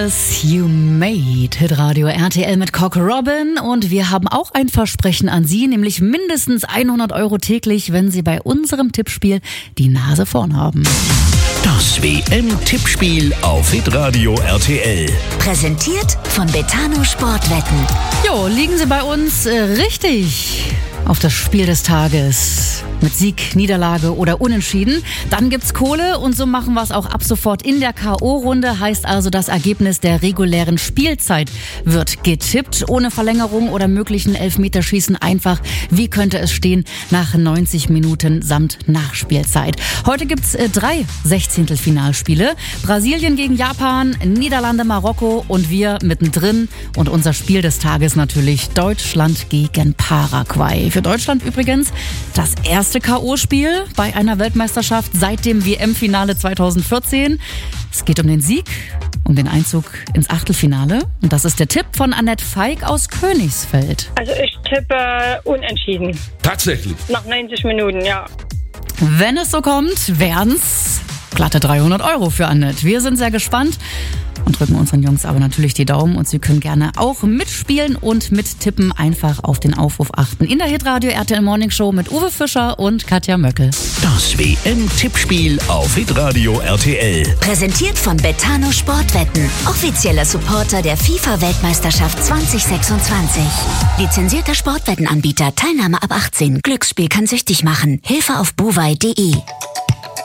You Made, Hitradio RTL mit Cock Robin, und wir haben auch ein Versprechen an Sie, nämlich mindestens 100 € täglich, wenn Sie bei unserem Tippspiel die Nase vorn haben. Das WM-Tippspiel auf Hitradio RTL. Präsentiert von Betano Sportwetten. Jo, liegen Sie bei uns richtig auf das Spiel des Tages mit Sieg, Niederlage oder Unentschieden, dann gibt's Kohle, und so machen wir es auch ab sofort in der K.O.-Runde. Heißt also, das Ergebnis der regulären Spielzeit wird getippt, ohne Verlängerung oder möglichen Elfmeterschießen. Einfach, wie könnte es stehen nach 90 Minuten samt Nachspielzeit. Heute gibt's 3 Sechzehntelfinalspiele. Brasilien gegen Japan, Niederlande, Marokko und wir mittendrin. Und unser Spiel des Tages natürlich Deutschland gegen Paraguay. Für Deutschland übrigens das erste K.O.-Spiel bei einer Weltmeisterschaft seit dem WM-Finale 2014. Es geht um den Sieg, um den Einzug ins Achtelfinale. Und das ist der Tipp von Annette Feig aus Königsfeld. Also ich tippe unentschieden. Tatsächlich. Nach 90 Minuten, ja. Wenn es so kommt, wären's glatte 300 € für Annette. Wir sind sehr gespannt und drücken unseren Jungs aber natürlich die Daumen, und Sie können gerne auch mitspielen und mittippen. Einfach auf den Aufruf achten. In der Hitradio RTL Morning Show mit Uwe Fischer und Katja Möckel. Das WM-Tippspiel auf Hitradio RTL. Präsentiert von Betano Sportwetten. Offizieller Supporter der FIFA-Weltmeisterschaft 2026. Lizenzierter Sportwettenanbieter. Teilnahme ab 18. Glücksspiel kann süchtig machen. Hilfe auf bovai.de.